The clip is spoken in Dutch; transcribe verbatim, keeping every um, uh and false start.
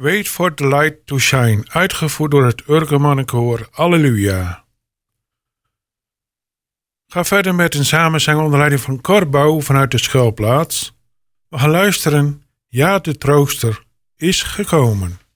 Wait for the light to shine, uitgevoerd door het Urgermannenkoor. Alleluia. Ga verder met een samenzang onder leiding van Cor Bouw vanuit de schuilplaats. We gaan luisteren. Ja, de trooster is gekomen.